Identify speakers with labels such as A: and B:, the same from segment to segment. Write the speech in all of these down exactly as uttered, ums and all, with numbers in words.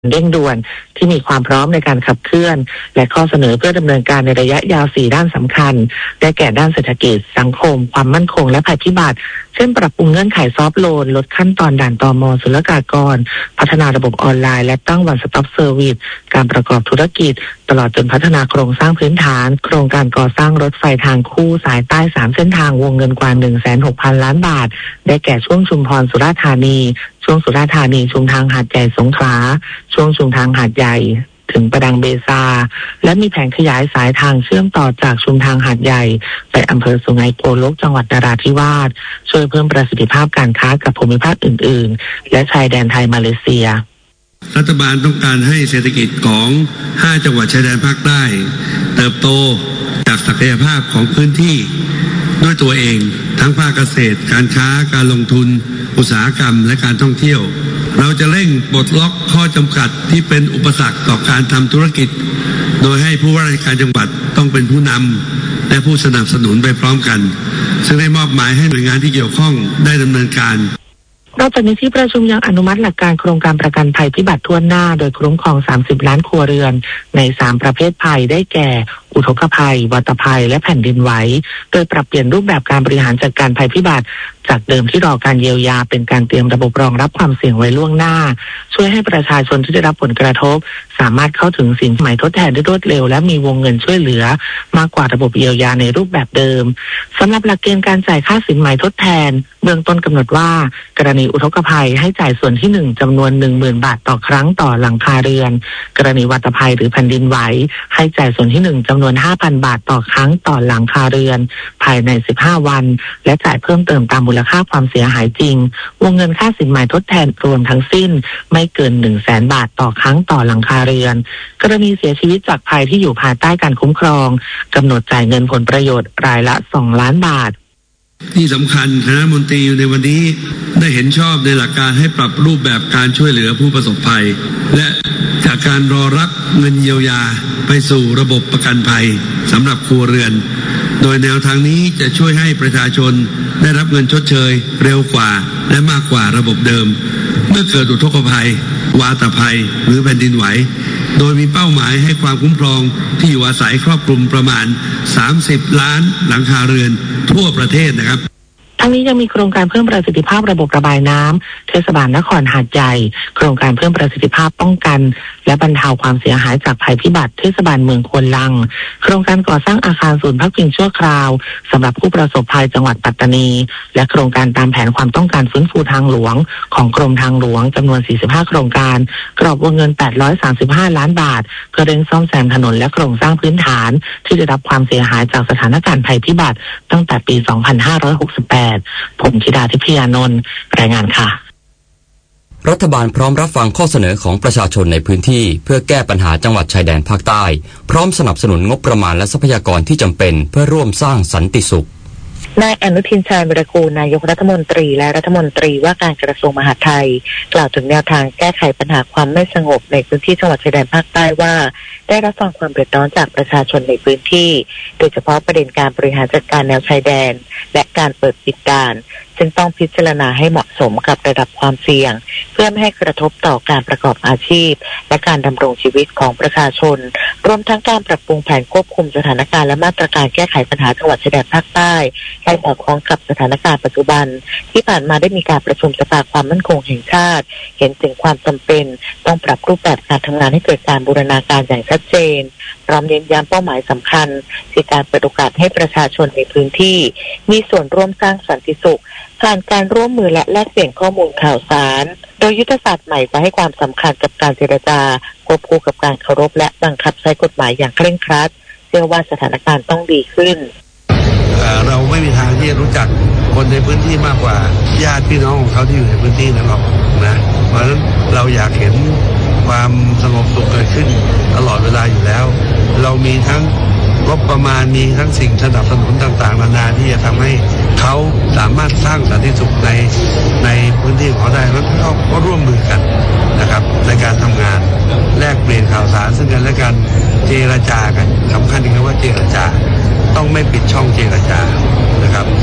A: เร่งด่วนที่มีความพร้อมในการขับเคลื่อนและข้อเสนอเพื่อดำเนินการในระยะยาวสี่ด้านสำคัญได้แก่ด้านเศรษฐกิจสังคมความมั่นคงและภัยพิบัติเช่นปรับปรุงเงื่อนไขซอฟท์โลนลดขั้นตอนด่านตม.ศุลกากรพัฒนาระบบออนไลน์และตั้ง One Stop Service การประกอบธุรกิจตลอดจนพัฒนาโครงสร้างพื้นฐานโครงการก่อสร้างรถไฟทางคู่สายใต้สามเส้นทางวงเงินกว่า หนึ่งแสนหกพัน ล้านบาทได้แก่ช่วงชุมพรสุราษฎร์ธานีช่วงสุราษฎร์ธานีชุมทางหาดใหญ่สงขลาช่วงชุมทางหาดใหญ่ถึงประดังเบซาและมีแผนขยายสายทางเชื่อมต่อจากชุมทางหาดใหญ่ไปอำเภอสุไหงโกลกจังหวัดนราธิวาสช่วยเพิ่มประสิทธิภาพการค้ากับภูมิภาคอื่นๆและชายแดนไทยมาเลเซีย
B: รัฐบาลต้องการให้เศรษฐกิจของห้าจังหวัดชายแดนภาคใต้เติบโตจากศักยภาพของพื้นที่ด้วยตัวเองทั้งภาคเกษตรการค้าการลงทุนอุตสาหกรรมและการท่องเที่ยวเราจะเร่งปลดล็อกข้อจำกัดที่เป็นอุปสรรคต่อการทำธุรกิจโดยให้ผู้ว่าราชการจังหวัดต้องเป็นผู้นำและผู้สนับสนุนไปพร้อมกันซึ่งได้มอบหมายให้หน่วยงานที่เกี่ยวข้องได้ดำเนินการ
A: นอกจากนี้ที่ประชุมยังอนุมัติหลักการโครงการประกันภัยพิบัติทั่วหน้าโดยคุ้มครองสามสิบล้านครัวเรือนในสามประเภทภัยได้แก่อุทกภัยวัตภัยและแผ่นดินไหวโดยปรับเปลี่ยนรูปแบบการบริหารจัดการภัยพิบัติจากเดิมที่รอการเยียวยาเป็นการเตรียมระบบรองรับความเสี่ยงไว้ล่วงหน้าช่วยให้ประชาชนที่ได้รับผลกระทบสามารถเข้าถึงสินใหม่ทดแทนได้รวดเร็วและมีวงเงินช่วยเหลือมากกว่าระบบเยียวยาในรูปแบบเดิมสำหรับหลักเกณฑ์การจ่ายค่าสินใหม่ทดแทนเบื้องต้นกำหนดว่ากรณีอุทกภัยให้จ่ายส่วนที่หนึ่งจำนวน หนึ่งหมื่น บาทต่อครั้งต่อหลังคาเรือนกรณีวัตภัยหรือแผ่นดินไหวให้จ่ายส่วนที่หนึ่งจำนวน ห้าพัน บาทต่อครั้งต่อหลังคาเรือนภายในสิบห้าวันและจ่ายเพิ่มเติมตามมูลค่าความเสียหายจริงวงเงินค่าสินใหม่ทดแทนรวมทั้งสิ้นไม่เกิน หนึ่งแสน บาทต่อครั้งต่อหลังคาเรือนกรณีเสียชีวิตจากภัยที่อยู่ภายใต้การคุ้มครองกำหนดจ่ายเงินผลประโยชน์รายละสองล้านบาท
B: ที่สำคัญคณะมนตรีในวันนี้ได้เห็นชอบในหลักการให้ปรับรูปแบบการช่วยเหลือผู้ประสบภัยและจากการรอรับเงินเยียวยาไปสู่ระบบประกันภัยสำหรับครัวเรือนโดยแนวทางนี้จะช่วยให้ประชาชนได้รับเงินชดเชยเร็วกว่าและมากกว่าระบบเดิมเมื่อเกิดอุทกภัยวาตภัยหรือแผ่นดินไหวโดยมีเป้าหมายให้ความคุ้มครองที่อยู่อาศัยครอบคลุมประมาณสามสิบล้านหลังคาเรือนทั่วประเทศนะครับ
A: ทั้งนี้ยังมีโครงการเพิ่มประสิทธิภาพระบบระบายน้ำเทศบาลนครหาดใหญ่โครงการเพิ่มประสิทธิภาพป้องกันและบรรเทาความเสียหายจากภัยพิบัติเทศบาลเมืองควนลังโครงการก่อสร้างอาคารศูนย์พักพิงชั่วคราวสำหรับผู้ประสบภัยจังหวัดปัตตานีและโครงการตามแผนความต้องการฟื้นฟูทางหลวงของกรมทางหลวงจำนวนสี่สิบห้าโครงการกรอบวงเงินแปดร้อยสามสิบห้าล้านบาทเพื่อเร่งซ่อมแซมถนนและโครงสร้างพื้นฐานที่ได้รับความเสียหายจากสถานการณ์ภัยพิบัติตั้งแต่ปีสองพันห้าร้อยหกสิบแปดผมธิดาทิพยานนท์รายงานค่ะ
C: รัฐบาลพร้อมรับฟังข้อเสนอของประชาชนในพื้นที่เพื่อแก้ปัญหาจังหวัดชายแดนภาคใต้พร้อมสนับสนุนงบประมาณและทรัพยากรที่จำเป็นเพื่อร่วมสร้างสันติสุข
A: นายอนุทินชาญวิรากูลนายกรัฐมนตรีและรัฐมนตรีว่าการกระทรวงมหาดไทยกล่าวถึงแนวทางแก้ไขปัญหาความไม่สงบในพื้นที่จังหวัดชายแดนภาคใต้ว่าได้รับฟังความเดือดร้อนจากประชาชนในพื้นที่โดยเฉพาะประเด็นการบริหารจัดการแนวชายแดนและการเปิดปิดด่านซึ่งต้องพิจารณาให้เหมาะสมกับระดับความเสี่ยงเพื่อไม่ให้กระทบต่อการประกอบอาชีพและการดำรงชีวิตของประชาชนรวมทั้งการปรับปรุงแผนควบคุมสถานการณ์และมาตรการแก้ไขปัญหาจังหวัดชายแดนภาคใต้ให้สอดคล้องกับสถานการณ์ปัจจุบันที่ผ่านมาได้มีการประชุมสภาความมั่นคงแห่งชาติเห็นถึงความจำเป็นต้องปรับรูปแบบการทำงานให้เกิดการบูรณาการอย่างชัดเจนพร้อมเน้นย้ำเป้าหมายสำคัญคือการเปิดโอกาสให้ประชาชนในพื้นที่มีส่วนร่วมสร้างสันติสุขผ่านการร่วมมือและแลกเปลี่ยนข้อมูลข่าวสารโดยยุทธศาสตร์ใหม่จะให้ความสำคัญกับการเจรจาควบคู่กับการเคารพและบังคับใช้กฎหมายอย่างเคร่งครัดเชื่อว่าสถานการณ์ต้องดีขึ้น
B: เราไม่มีทางที่จะรู้จักคนในพื้นที่มากกว่าญาติพี่น้องของเขาที่อยู่ในพื้นที่นั้นหรอกนะเพราะฉะนั้นเราอยากเห็นความสงบสุขเกิดขึ้นตลอดเวลาอยู่แล้วเรามีทั้งงบประมาณมีทั้งสิ่งสนับสนุนต่างๆนานาที่จะทำให้เขาสามารถสร้างสันติสุขในในพื้นที่ของเขาได้แล้วเขาก็ร่วมมือกันนะครับในการทำงานแลกเปลี่ยนข่าวสารซึ่งกันและกันเจรจากันสำคัญที่ว่าเจรจาต้องไม่ปิดช่องเจรจานะครับ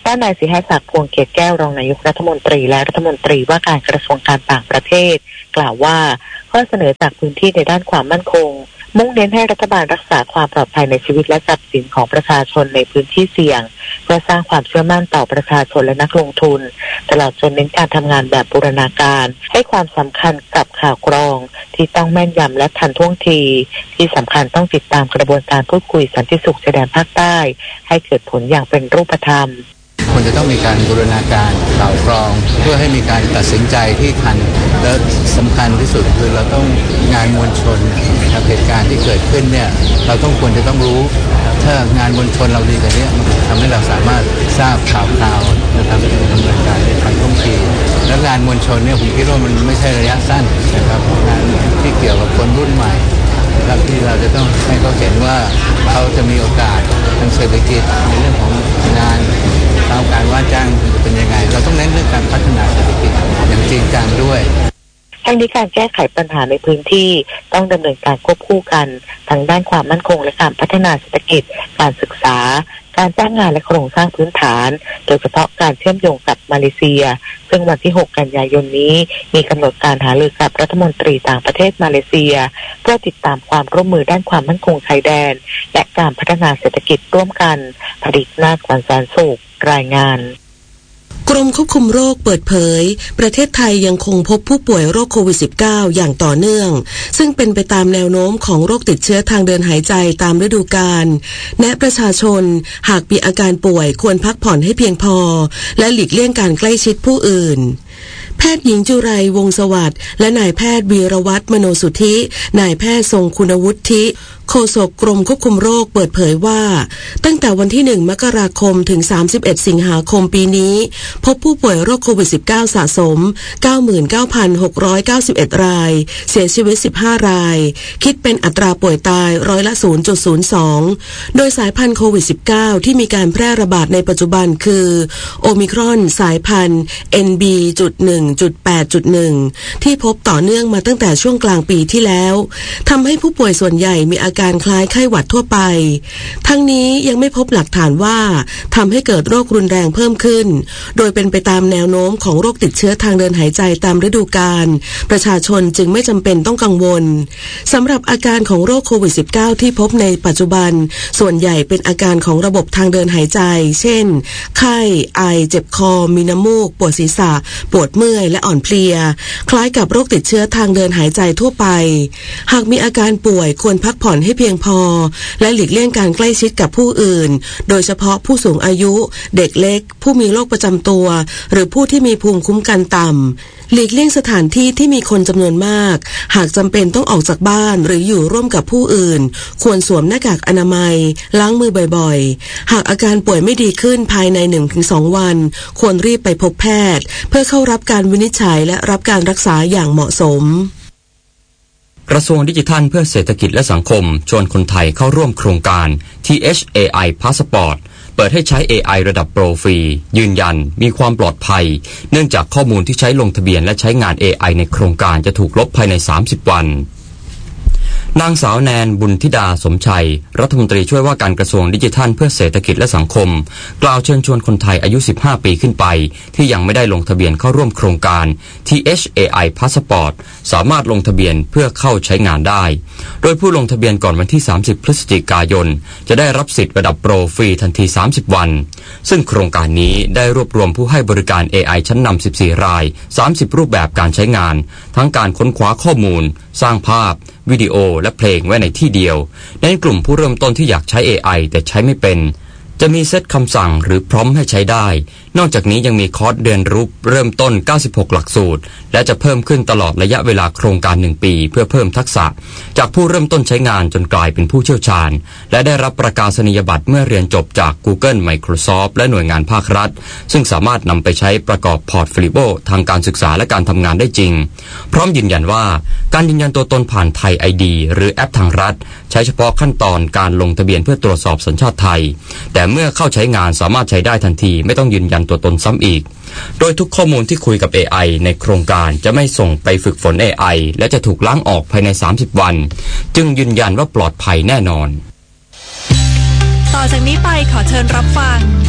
A: ด้านนายศรีหศักดิ์พวงเกตแก้วรองนายกรัฐมนตรีและรัฐมนตรีว่าการกระทรวงการต่างประเทศกล่าวว่าข้อเสนอจากพื้นที่ในด้านความมั่นคงมุ่งเน้นให้รัฐบาลรักษาความปลอดภัยในชีวิตและทรัพย์สินของประชาชนในพื้นที่เสี่ยงเพื่อสร้างความเชื่อมั่นต่อประชาชนและนักลงทุนตลอดจนเน้นการทำงานแบบบูรณาการให้ความสำคัญกับข่าวกรองที่ต้องแม่นยำและทันท่วงทีที่สำคัญต้องติดตามกระบวนการพูดคุยสันติสุขชายแดนภาคใต้ให้เกิดผลอย่างเป็นรูปธรรม
D: ควรจะต้องมีการบูรณาการข่าวกรองเพื่อให้มีการตัดสินใจที่ทันและสำคัญที่สุดคือเราต้องงานมวลชนนะครับเหตุการณ์ที่เกิดขึ้นเนี่ยเราต้องควรจะต้องรู้ถ้างานมวลชนเราดีกันเนี่ยมันทำให้เราสามารถทราบข่าวคราวนะครับดำเนินการในทันท่วงทีและงานมวลชนเนี่ยผมคิดว่ามันไม่ใช่ระยะสั้นนะครับงานที่เกี่ยวกับคนรุ่นใหม่ครับที่เราจะต้องให้เขาเห็นว่าเขาจะมีโอกาสทางเศรษฐกิจในเรื่องของงานเอาการว่าจ้างจะเป็นยังไงเราต้องเน้นเรื่องการพัฒนาเศรษฐกิจอย่างจริงจังด้วย
A: ทั้งนี้การแก้ไขปัญหาในพื้นที่ต้องดำเนินการควบคู่กันทั้งด้านความมั่นคงและการพัฒนาเศรษฐกิจการศึกษาการจ้างงานและโครงสร้างพื้นฐานโดยเฉพาะการเชื่อมโยงกับมาเลเซียซึ่งวันที่หกกันยายนนี้มีกำหนดการหารือกับรัฐมนตรีต่างประเทศมาเลเซียเพื่อติดตามความร่วมมือด้านความมั่นคงชายแดนและการพัฒนาเศรษฐกิจร่วมกันผลิตนาฏขวัญแสนสุขรายงาน
E: กรมควบคุมโรคเปิดเผยประเทศไทยยังคงพบผู้ป่วยโรคโควิด สิบเก้า อย่างต่อเนื่องซึ่งเป็นไปตามแนวโน้มของโรคติดเชื้อทางเดินหายใจตามฤดูกาลแนะประชาชนหากมีอาการป่วยควรพักผ่อนให้เพียงพอและหลีกเลี่ยงการใกล้ชิดผู้อื่นแพทย์หญิงจุไรวงศ์สวัสดิ์และนายแพทย์วีรวัฒน์มโนสุทธินายแพทย์ทรงคุณวุฒิโฆษกกรมควบคุมโรคเปิดเผยว่าตั้งแต่วันที่หนึ่งมกราคมถึงสามสิบเอ็ดสิงหาคมปีนี้พบผู้ป่วยโรคโควิด สิบเก้า สะสม เก้าหมื่นเก้าพันหกร้อยเก้าสิบเอ็ด รายเสียชีวิตสิบห้ารายคิดเป็นอัตราป่วยตายร้อยละ ศูนย์จุดศูนย์สอง โดยสายพันธุ์โควิด สิบเก้า ที่มีการแพร่ระบาดในปัจจุบันคือโอมิครอนสายพันธุ์ เอ็น บี จุด หนึ่ง จุด แปด จุด หนึ่ง ที่พบต่อเนื่องมาตั้งแต่ช่วงกลางปีที่แล้วทำให้ผู้ป่วยส่วนใหญ่มีอาการคล้ายไข้หวัดทั่วไปทั้งนี้ยังไม่พบหลักฐานว่าทำให้เกิดโรครุนแรงเพิ่มขึ้นโดยเป็นไปตามแนวโน้มของโรคติดเชื้อทางเดินหายใจตามฤดูกาลประชาชนจึงไม่จำเป็นต้องกังวลสำหรับอาการของโรคโควิด สิบเก้า ที่พบในปัจจุบันส่วนใหญ่เป็นอาการของระบบทางเดินหายใจเช่นไข้ไอเจ็บคอมีน้ำมูกปวดศีรษะปวดเมื่อยและอ่อนเพลียคล้ายกับโรคติดเชื้อทางเดินหายใจทั่วไปหากมีอาการป่วยควรพักผ่อนให้เพียงพอและหลีกเลี่ยงการใกล้ชิดกับผู้อื่นโดยเฉพาะผู้สูงอายุเด็กเล็กผู้มีโรคประจำตัวหรือผู้ที่มีภูมิคุ้มกันต่ำหลีกเลี่ยงสถานที่ที่มีคนจำนวนมากหากจำเป็นต้องออกจากบ้านหรืออยู่ร่วมกับผู้อื่นควรสวมหน้ากากอนามัยล้างมือบ่อยๆหากอาการป่วยไม่ดีขึ้นภายใน หนึ่งถึงสอง วันควรรีบไปพบแพทย์เพื่อเข้ารับการวินิจฉัยและรับการรักษาอย่างเหมาะสม
C: กระทรวงดิจิทัลเพื่อเศรษฐกิจและสังคมชวนคนไทยเข้าร่วมโครงการ ที เอช เอ ไอ Passport เปิดให้ใช้ เอ ไอ ระดับโปรฟรียืนยันมีความปลอดภัยเนื่องจากข้อมูลที่ใช้ลงทะเบียนและใช้งาน เอ ไอ ในโครงการจะถูกลบภายในสามสิบวันนางสาวแนนบุญธิดาสมชัยรัฐมนตรีช่วยว่าการกระทรวงดิจิทัลเพื่อเศรษฐกิจและสังคมกล่าวเชิญชวนคนไทยอายุสิบห้าปีขึ้นไปที่ยังไม่ได้ลงทะเบียนเข้าร่วมโครงการ ที เอช เอ ไอ Passport สามารถลงทะเบียนเพื่อเข้าใช้งานได้โดยผู้ลงทะเบียนก่อนวันที่สามสิบพฤศจิกายนจะได้รับสิทธิ์ระดับโปรฟรีทันทีสามสิบวันซึ่งโครงการนี้ได้รวบรวมผู้ให้บริการ เอ ไอ ชั้นนำสิบสี่รายสามสิบรูปแบบการใช้งานทั้งการค้นคว้าข้อมูลสร้างภาพวิดีโอและเพลงไว้ในที่เดียวในกลุ่มผู้เริ่มต้นที่อยากใช้ เอ ไอ แต่ใช้ไม่เป็นจะมีเซตคำสั่งหรือพร้อมให้ใช้ได้นอกจากนี้ยังมีคอร์สเรียนรู้เริ่มต้นเก้าสิบหกหลักสูตรและจะเพิ่มขึ้นตลอดระยะเวลาโครงการหนึ่งปีเพื่อเพิ่มทักษะจากผู้เริ่มต้นใช้งานจนกลายเป็นผู้เชี่ยวชาญและได้รับประกาศนียบัตรเมื่อเรียนจบจาก Google Microsoft และหน่วยงานภาครัฐซึ่งสามารถนำไปใช้ประกอบพอร์ตโฟลิโอทางการศึกษาและการทำงานได้จริงพร้อมยืนยันว่าการยืนยันตัวตนผ่านไทย ไอ ดี หรือแอปทางรัฐใช้เฉพาะขั้นตอนการลงทะเบียนเพื่อตรวจสอบสัญชาติไทยแต่เมื่อเข้าใช้งานสามารถใช้ได้ทันทีไม่ต้องยืนยันตัวตนซ้ำอีกโดยทุกข้อมูลที่คุยกับ เอ ไอ ในโครงการจะไม่ส่งไปฝึกฝน เอ ไอ และจะถูกล้างออกภายในสามสิบวันจึงยืนยันว่าปลอดภัยแน่นอน
F: ต่อจากนี้ไปขอเชิญรับฟัง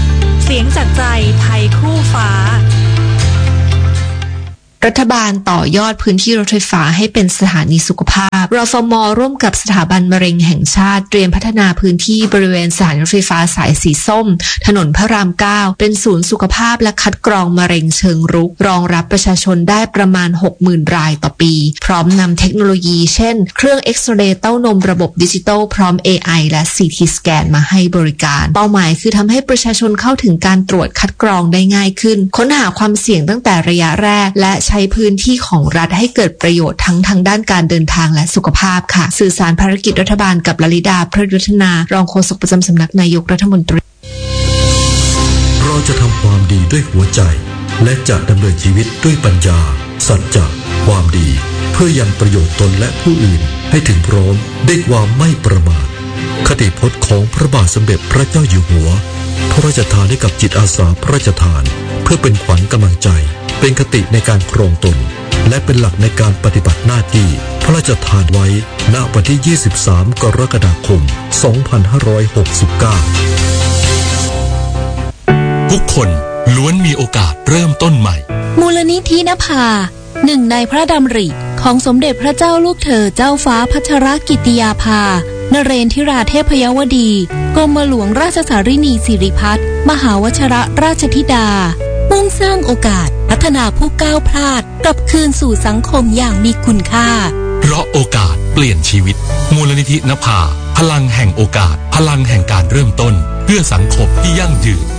F: เสียงจากใจไทยคู่ฟ้า
G: รัฐบาลต่อยอดพื้นที่รถไฟฟ้าให้เป็นสถานีสุขภาพรฟม.ร่วมกับสถาบันมะเร็งแห่งชาติเตรียมพัฒนาพื้นที่บริเวณสถานีรถไฟฟ้าสายสีส้มถนนพระรามเก้าเป็นศูนย์สุขภาพและคัดกรองมะเร็งเชิงรุกรองรับประชาชนได้ประมาณ หกหมื่น รายต่อปีพร้อมนำเทคโนโลยีเช่นเครื่องเอ็กซเรย์เต้านมระบบดิจิตอลพร้อม เอ ไอ และ ซี ที สแกนมาให้บริการเป้าหมายคือทำให้ประชาชนเข้าถึงการตรวจคัดกรองได้ง่ายขึ้นค้นหาความเสี่ยงตั้งแต่ระยะแรกและใช้พื้นที่ของรัฐให้เกิดประโยชน์ทั้งทางด้านการเดินทางและสุขภาพค่ะสื่อสารภารกิจรัฐบาลกับลลิดาพระยุทธนารองโฆษกประจำสำนักนายกรัฐมนตรี
H: เราจะทำความดีด้วยหัวใจและจะดำเนินชีวิตด้วยปัญญาสัจจะความดีเพื่อยังประโยชน์ตนและผู้อื่นให้ถึงพร้อมด้วยความไม่ประมาทคติพจน์ของพระบาทสมเด็จพระเจ้าอยู่หัวพระราชทานให้กับจิตอาสาพระราชทานเพื่อเป็นขวัญกำลังใจเป็นคติในการครองตนและเป็นหลักในการปฏิบัติหน้าที่พระราชทานไว้ณวันที่ยี่สิบสามกรกฎาคมสองพันห้าร้อยหกสิบเก้า
I: ทุกคนล้วนมีโอกาสเริ่มต้นใหม่
F: มูลนิธินภาหนึ่งในพระดำริของสมเด็จพระเจ้าลูกเธอเจ้าฟ้าพัชรกิติยาภานเรนทิราเทพยวดีกรมหลวงราชสารินีสิริพัฒน์มหาวชิรราชธิดามุ่งสร้างโอกาสพัฒนาผู้ก้าวพลาดกลับคืนสู่สังคมอย่างมีคุณค่า
I: เพราะโอกาสเปลี่ยนชีวิตมูลนิธินภาพลังแห่งโอกาสพลังแห่งการเริ่มต้นเพื่อสังคมที่ยั่งยืน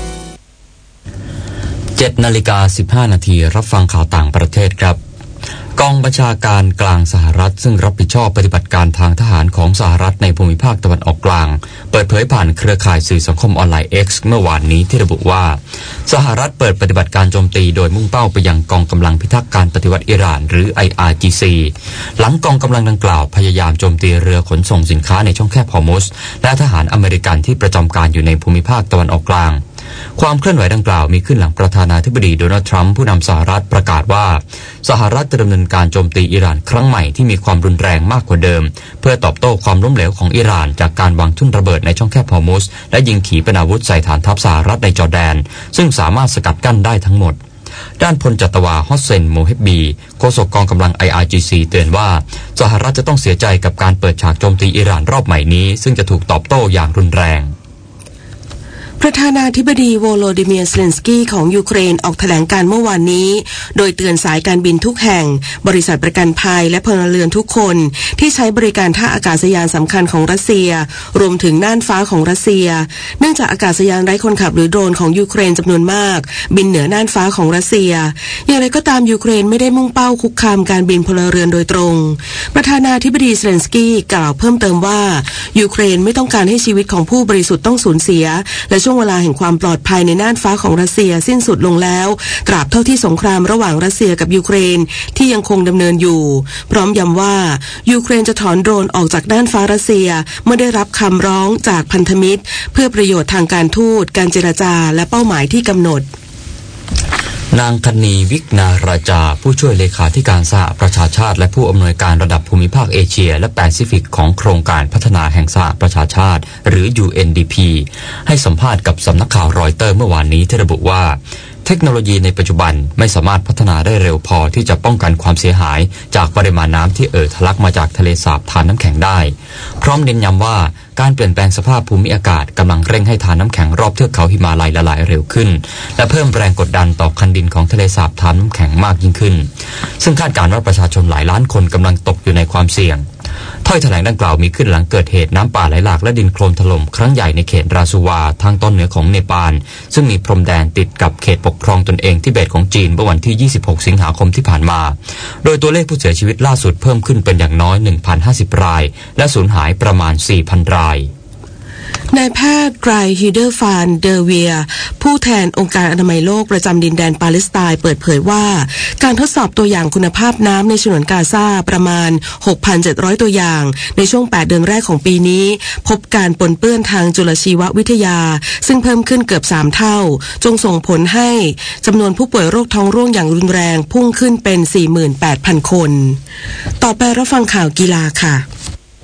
C: เจ็ดนาฬิกาสิบห้านาทีรับฟังข่าวต่างประเทศครับกองบัญชาการกลางสหรัฐซึ่งรับผิดชอบปฏิบัติการทางทหารของสหรัฐในภูมิภาคตะวันออกกลางเปิดเผยผ่านเครือข่ายสื่อสังคมออนไลน์ X เมื่อวานนี้ที่ระบุว่าสหรัฐเปิดปฏิบัติการโจมตีโดยมุ่งเป้าไปยังกองกำลังพิทักษ์การปฏิวัติอิหร่านหรือ ไอ อาร์ จี ซี หลังกองกำลังดังกล่าวพยายามโจมตีเรือขนส่งสินค้าในช่องแคบฮอร์มุซและทหารอเมริกันที่ประจำการอยู่ในภูมิภาคตะวันออกกลางความเคลื่อนไหวดังกล่าวมีขึ้นหลังประธานาธิบดีโดนัลด์ทรัมป์ผู้นำสหรัฐประกาศว่าสหรัฐจะดำเนินการโจมตีอิหร่านครั้งใหม่ที่มีความรุนแรงมากกว่าเดิมเพื่อตอบโต้ความล้มเหลวของอิหร่านจากการวางทุ่นระเบิดในช่องแคบฮอร์มุซและยิงขีปนาวุธใส่ฐานทัพสหรัฐในจอร์แดนซึ่งสามารถสกัดกั้นได้ทั้งหมดด้านพลจัตวาฮอสเซนโมเฮบบีโฆษกกองกำลัง ไอ อาร์ จี ซี เตือนว่าสหรัฐจะต้องเสียใจกับการเปิดฉากโจมตีอิหร่านรอบใหม่นี้ซึ่งจะถูกตอบโต้อย่างรุนแรง
E: ประธานาธิบดีโวโลดิเมียร์ เซเลนสกี้ของยูเครนออกแถลงการเมื่อวานนี้โดยเตือนสายการบินทุกแห่งบริษัทประกันภัยและพลเรือนทุกคนที่ใช้บริการท่าอากาศยานสำคัญของรัสเซียรวมถึงน่านฟ้าของรัสเซียเนื่องจากอากาศยานไร้คนขับหรือโดรนของยูเครนจำนวนมากบินเหนือน่านฟ้าของรัสเซียอย่างไรก็ตามยูเครนไม่ได้มุ่งเป้าคุกคามการบินพลเรือนโดยตรงประธานาธิบดีเซเลนสกี้กล่าวเพิ่มเติมว่ายูเครนไม่ต้องการให้ชีวิตของผู้บริสุทธิ์ต้องสูญเสียและช่วงเวลาแห่งความปลอดภัยในน่านฟ้าของรัสเซียสิ้นสุดลงแล้วตราบเท่าที่สงครามระหว่างรัสเซียกับยูเครนที่ยังคงดำเนินอยู่พร้อมย้ำว่ายูเครนจะถอนโดรนออกจากน่านฟ้ารัสเซียเมื่อได้รับคำร้องจากพันธมิตรเพื่อประโยชน์ทางการทูตการเจรจาและเป้าหมายที่กำหนด
C: นางคณีวิกนาราจาผู้ช่วยเลขาธิการสหประชาชาติและผู้อำนวยการระดับภูมิภาคเอเชียและแปซิฟิกของโครงการพัฒนาแห่งสหประชาชาติหรือ ยู เอ็น ดี พี ให้สัมภาษณ์กับสำนักข่าวรอยเตอร์เมื่อวานนี้ที่ระบุว่าเทคโนโลยีในปัจจุบันไม่สามารถพัฒนาได้เร็วพอที่จะป้องกันความเสียหายจากปริมาณน้ำที่เอ่อทะลักมาจากทะเลสาบทานน้ำแข็งได้พร้อมเน้นย้ำว่าการเปลี่ยนแปลงสภาพภูมิอากาศกำลังเร่งให้ทานน้ำแข็งรอบเทือกเขาหิมาลัยละลายเร็วขึ้นและเพิ่มแรงกดดันต่อคันดินของทะเลสาบทานน้ำแข็งมากยิ่งขึ้นซึ่งคาดการณ์ว่าประชาชนหลายล้านคนกำลังตกอยู่ในความเสี่ยงถ้อยแถลงดังกล่าวมีขึ้นหลังเกิดเหตุน้ำป่าไหลหลากและดินโคลนถล่มครั้งใหญ่ในเขตราซูวาทางตอนเหนือของเนปาลซึ่งมีพรมแดนติดกับเขตปกครองตนเองทิเบตของจีนเมื่อวันที่ยี่สิบหกสิงหาคมที่ผ่านมาโดยตัวเลขผู้เสียชีวิตล่าสุดเพิ่มขึ้นเป็นอย่างน้อย หนึ่งพันห้าสิบ รายและสูญหายประมาณ สี่พัน ราย
E: นายแพทย์ไกรฮิเดอร์ฟานเดอเวียผู้แทนองค์การอนามัยโลกประจำดินแดนปาเลสไตน์เปิดเผยว่าการทดสอบตัวอย่างคุณภาพน้ำในฉนวนกาซาประมาณ หกพันเจ็ดร้อย ตัวอย่างในช่วงแปดเดือนแรกของปีนี้พบการปนเปื้อนทางจุลชีววิทยาซึ่งเพิ่มขึ้นเกือบสามเท่าจงส่งผลให้จำนวนผู้ป่วยโรคท้องร่วงอย่างรุนแรงพุ่งขึ้นเป็น สี่หมื่นแปดพัน คนต่อไปรับฟังข่าวกีฬาค่ะ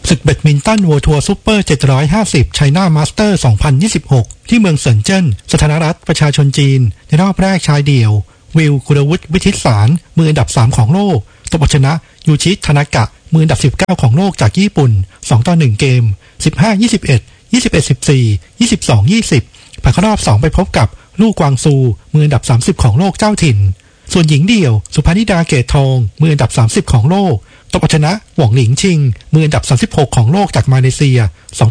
J: ศึกแบดมินตัน World Tour Super เจ็ดร้อยห้าสิบ China Master สองพันยี่สิบหกที่เมืองเซินเจิ้นสาธารณรัฐประชาชนจีนในรอบแรกชายเดี่ยววิลกุลวุฒิวิทิตสารมืออันดับสามของโลกตบชนะยูชิทานากะมืออันดับสิบเก้าของโลกจากญี่ปุ่นสองต่อหนึ่งเกม สิบห้า ยี่สิบเอ็ด ยี่สิบเอ็ด สิบสี่ ยี่สิบสอง ยี่สิบผ่านเข้ารอบสองไปพบกับลู่กวางซูมืออันดับสามสิบของโลกเจ้าถิ่นส่วนหญิงเดี่ยวสุภานิดาเกตทองมืออันดับสามสิบของโลกตบชนะหว่องหลิงชิงมืออันดับสามสิบหกของโลกจากมาเลเซีย